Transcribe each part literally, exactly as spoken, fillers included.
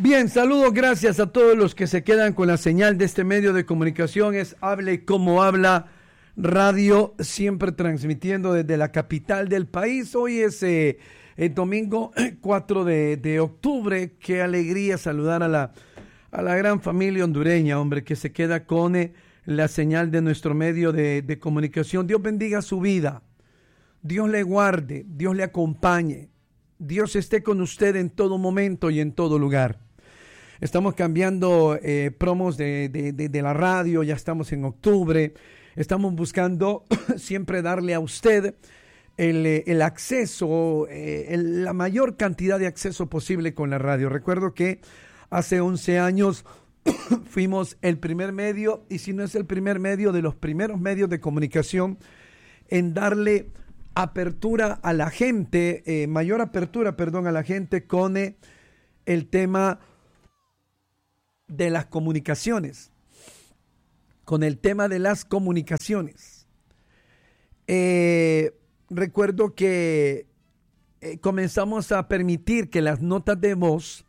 Bien, saludos, gracias a todos los que se quedan con la señal de este medio de comunicación. Es Hable Como Habla Radio, siempre transmitiendo desde la capital del país. Hoy es eh, el domingo cuatro de, de octubre. Qué alegría saludar a la, a la gran familia hondureña, hombre, que se queda con eh, la señal de nuestro medio de, de comunicación. Dios bendiga su vida. Dios le guarde, Dios le acompañe. Dios esté con usted en todo momento y en todo lugar. Estamos cambiando eh, promos de, de, de, de la radio, ya estamos en octubre. Estamos buscando siempre darle a usted el, el acceso, eh, el, la mayor cantidad de acceso posible con la radio. Recuerdo que hace once años fuimos el primer medio, y si no es el primer medio, de los primeros medios de comunicación en darle apertura a la gente, eh, mayor apertura, perdón, a la gente con eh, el tema de las comunicaciones, con el tema de las comunicaciones. Eh, recuerdo que eh, comenzamos a permitir que las notas de voz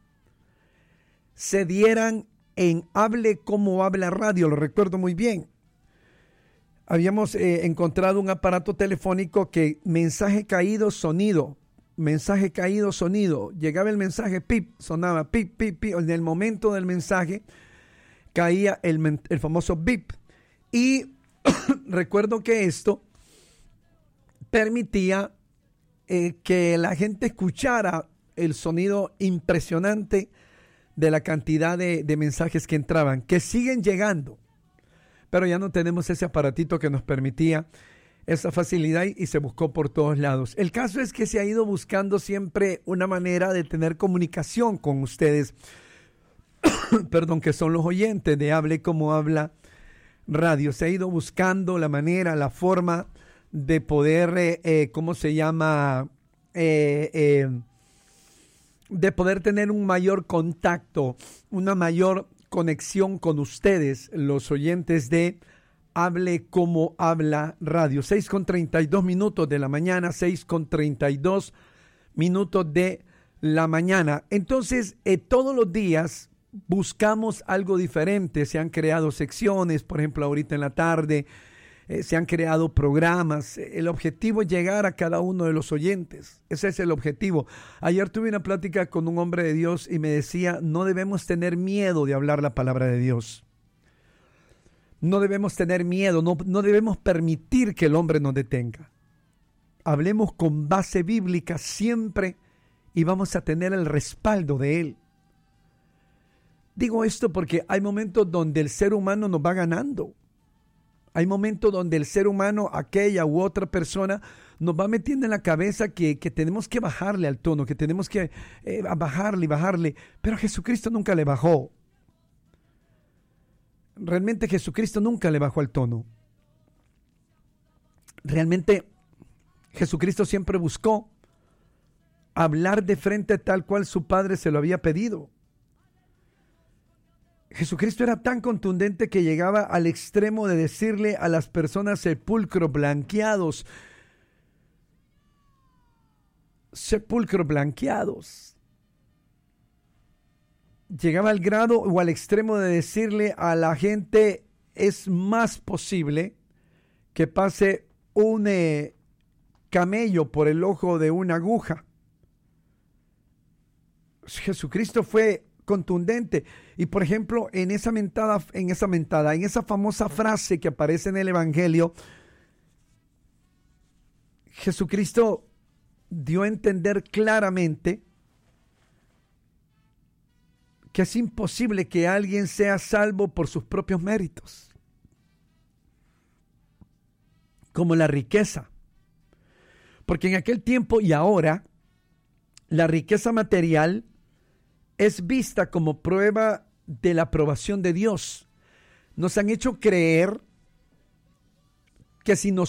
se dieran en Hable Como Habla Radio, lo recuerdo muy bien. Habíamos eh, encontrado un aparato telefónico que mensaje caído, sonido, mensaje caído, sonido. Llegaba el mensaje, pip, sonaba, pip, pip, pip. En el momento del mensaje caía el, el famoso bip. Y recuerdo que esto permitía eh, que la gente escuchara el sonido impresionante de la cantidad de, de mensajes que entraban, que siguen llegando. Pero ya no tenemos ese aparatito que nos permitía esa facilidad y se buscó por todos lados. El caso es que se ha ido buscando siempre una manera de tener comunicación con ustedes, perdón, que son los oyentes de Hable Como Habla Radio. Se ha ido buscando la manera, la forma de poder, eh, eh, ¿cómo se llama? Eh, eh, de poder tener un mayor contacto, una mayor conexión con ustedes, los oyentes de Hable Como Habla Radio. seis con treinta y dos minutos de la mañana, seis con treinta y dos minutos de la mañana. Entonces, eh, todos los días buscamos algo diferente. Se han creado secciones, por ejemplo, ahorita en la tarde, eh, se han creado programas. El objetivo es llegar a cada uno de los oyentes. Ese es el objetivo. Ayer tuve una plática con un hombre de Dios y me decía, no debemos tener miedo de hablar la palabra de Dios. No debemos tener miedo, no, no debemos permitir que el hombre nos detenga. Hablemos con base bíblica siempre y vamos a tener el respaldo de él. Digo esto porque hay momentos donde el ser humano nos va ganando. Hay momentos donde el ser humano, aquella u otra persona, nos va metiendo en la cabeza que, que tenemos que bajarle al tono, que tenemos que eh, bajarle y bajarle. Pero Jesucristo nunca le bajó. Realmente Jesucristo nunca le bajó al tono. Realmente Jesucristo siempre buscó hablar de frente tal cual su Padre se lo había pedido. Jesucristo era tan contundente que llegaba al extremo de decirle a las personas sepulcros blanqueados, sepulcros blanqueados. Llegaba al grado o al extremo de decirle a la gente, es más posible que pase un eh, camello por el ojo de una aguja. Jesucristo fue contundente. Y por ejemplo, en esa mentada, en esa mentada, en esa famosa frase que aparece en el Evangelio, Jesucristo dio a entender claramente que es imposible que alguien sea salvo por sus propios méritos, como la riqueza. Porque en aquel tiempo y ahora, la riqueza material es vista como prueba de la aprobación de Dios. Nos han hecho creer que si nos